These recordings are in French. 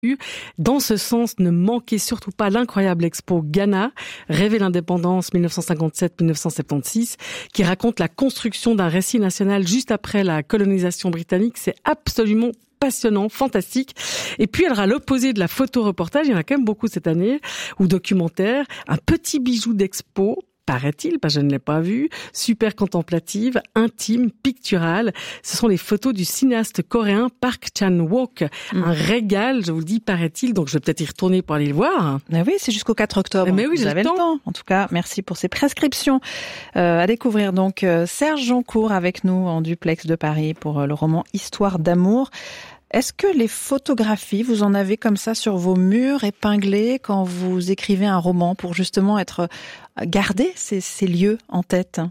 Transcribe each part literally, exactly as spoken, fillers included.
Dans ce sens, ne manquez surtout pas l'incroyable expo Ghana, Rêver l'indépendance dix-neuf cent cinquante-sept à dix-neuf cent soixante-seize, qui raconte la construction d'un récit national juste après la colonisation britannique. C'est absolument passionnant, fantastique. Et puis, elle aura l'opposé de la photo-reportage, il y en a quand même beaucoup cette année, ou documentaire, un petit bijou d'expo, paraît-il, parce que je ne l'ai pas vu, super contemplative, intime, picturale. Ce sont les photos du cinéaste coréen Park Chan-wook. Mmh. Un régal, je vous le dis, paraît-il, donc je vais peut-être y retourner pour aller le voir. Mais oui, c'est jusqu'au quatre octobre. Mais oui, vous avez le temps. temps. En tout cas, merci pour ces prescriptions. Euh, à découvrir donc euh, Serge Joncour avec nous en duplex de Paris pour euh, le roman Histoire d'amour. Est-ce que les photographies, vous en avez comme ça sur vos murs épinglés quand vous écrivez un roman pour justement être garder ces, ces lieux en tête?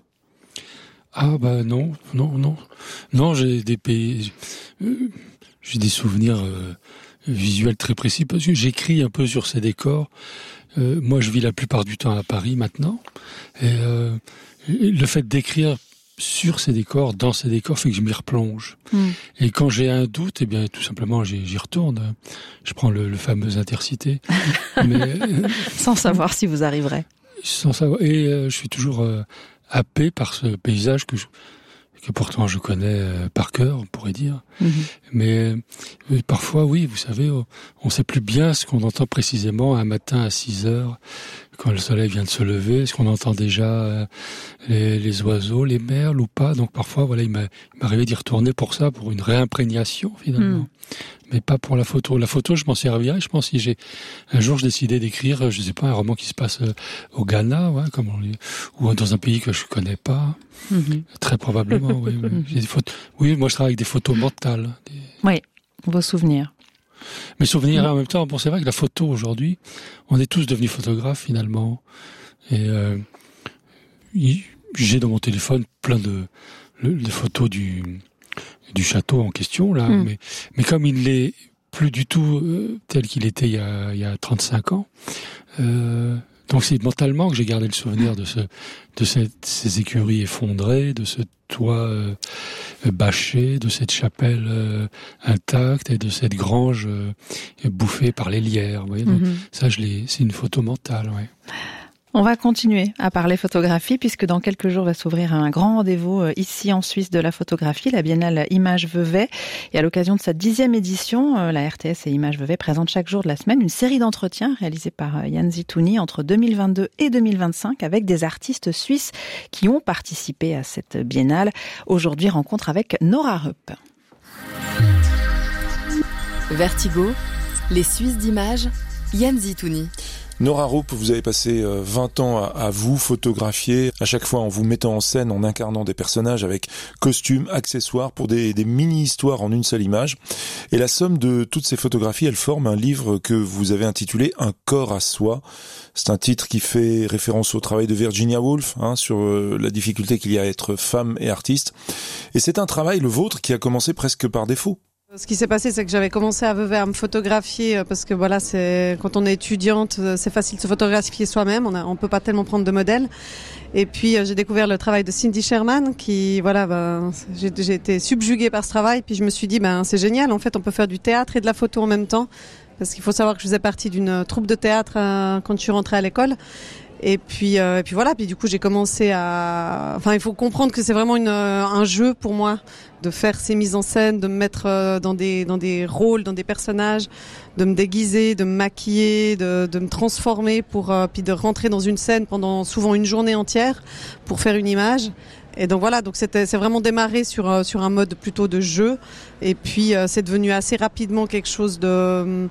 Ah bah non, non, non, non. J'ai des pays, euh, j'ai des souvenirs euh, visuels très précis parce que j'écris un peu sur ces décors. Euh, moi, je vis la plupart du temps à Paris maintenant, et euh, le fait d'écrire sur ces décors, dans ces décors, fait que je m'y replonge. Mmh. Et quand j'ai un doute, eh bien, tout simplement, j'y, j'y retourne. Je prends le, le fameux Intercité. Mais, sans savoir si vous arriverez. Sans savoir. Et euh, je suis toujours euh, happé par ce paysage que je, que pourtant je connais euh, par cœur, on pourrait dire. Mmh. Mais euh, parfois, oui, vous savez, on ne sait plus bien ce qu'on entend précisément un matin à six heures, quand le soleil vient de se lever. Est-ce qu'on entend déjà euh, les, les oiseaux, les merles ou pas? Donc parfois, voilà, il, m'a, il m'arrivait d'y retourner pour ça, pour une réimprégnation finalement. Mmh. Mais pas pour la photo. La photo, je m'en servirais. Je pense si j'ai un jour je décidais d'écrire, je sais pas, un roman qui se passe au Ghana, ouais, comme on dit, ou dans un pays que je connais pas, mm-hmm. très probablement. Oui, oui. J'ai des photos. Oui, moi je travaille avec des photos mentales. Des... Oui, vos souvenirs. Mes souvenirs, mmh. en même temps. Bon, c'est vrai que la photo aujourd'hui, on est tous devenus photographes finalement. Et euh, j'ai dans mon téléphone plein de, de photos du du château en question là, mmh. mais mais comme il n'est plus du tout euh, tel qu'il était il y a il y a trente-cinq ans, euh, donc c'est mentalement que j'ai gardé le souvenir de ce de cette, ces écuries effondrées, de ce toit euh, bâché, de cette chapelle euh, intacte et de cette grange euh, bouffée par les lierres. Vous voyez, donc, mmh. ça je l'ai, c'est une photo mentale, ouais. On va continuer à parler photographie puisque dans quelques jours va s'ouvrir un grand rendez-vous ici en Suisse de la photographie, la Biennale Images Vevey. Et à l'occasion de sa dixième édition, la R T S et Images Vevey présentent chaque jour de la semaine une série d'entretiens réalisés par Yann Zitouni entre deux mille vingt-deux et deux mille vingt-cinq avec des artistes suisses qui ont participé à cette biennale. Aujourd'hui, rencontre avec Nora Rupp. Vertigo, les Suisses d'images, Yann Zitouni. Nora Rupp, vous avez passé vingt ans à, à vous photographier, à chaque fois en vous mettant en scène, en incarnant des personnages avec costumes, accessoires, pour des, des mini-histoires en une seule image. Et la somme de toutes ces photographies, elle forme un livre que vous avez intitulé « Un corps à soi ». C'est un titre qui fait référence au travail de Virginia Woolf, hein, sur euh, la difficulté qu'il y a à être femme et artiste. Et c'est un travail, le vôtre, qui a commencé presque par défaut. Ce qui s'est passé, c'est que j'avais commencé à Vevey à me photographier parce que voilà, c'est quand on est étudiante, c'est facile de se photographier soi-même. On a, on peut pas tellement prendre de modèles. Et puis j'ai découvert le travail de Cindy Sherman, qui voilà, ben j'ai, j'ai été subjuguée par ce travail. Puis je me suis dit, ben c'est génial. En fait, on peut faire du théâtre et de la photo en même temps. Parce qu'il faut savoir que je faisais partie d'une troupe de théâtre euh, quand je suis rentrée à l'école. Et puis, euh, et puis voilà. Puis du coup, j'ai commencé à. Enfin, il faut comprendre que c'est vraiment une, un jeu pour moi de faire ces mises en scène, de me mettre euh, dans des dans des rôles, dans des personnages, de me déguiser, de me maquiller, de, de me transformer pour euh, puis de rentrer dans une scène pendant souvent une journée entière pour faire une image. Et donc voilà, donc c'était c'est vraiment démarré sur euh, sur un mode plutôt de jeu. Et puis euh, c'est devenu assez rapidement quelque chose de euh,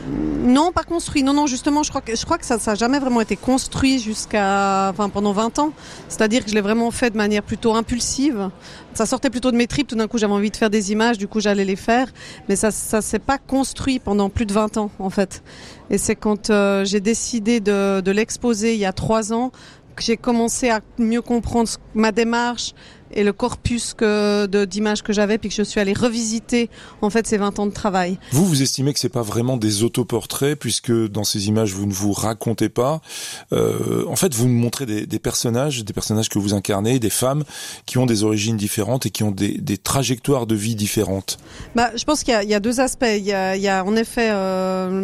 non pas construit. Non non justement je crois que je crois que ça ça a jamais vraiment été construit jusqu'à enfin pendant vingt ans. C'est-à-dire que je l'ai vraiment fait de manière plutôt impulsive. Ça sortait plutôt de mes tripes. Tout d'un coup j'avais envie de faire des images, du coup j'allais les faire. Mais ça ça s'est pas construit pendant plus de vingt ans en fait. Et c'est quand euh, j'ai décidé de de l'exposer il y a trois ans que j'ai commencé à mieux comprendre ma démarche et le corpus que, de, d'images que j'avais, puis que je suis allée revisiter en fait ces vingt ans de travail. Vous, vous estimez que c'est pas vraiment des autoportraits, puisque dans ces images vous ne vous racontez pas. Euh, en fait, vous nous montrez des, des personnages, des personnages que vous incarnez, des femmes qui ont des origines différentes et qui ont des, des trajectoires de vie différentes. Bah, je pense qu'il y a, il y a deux aspects. Il y a, il y a en effet euh,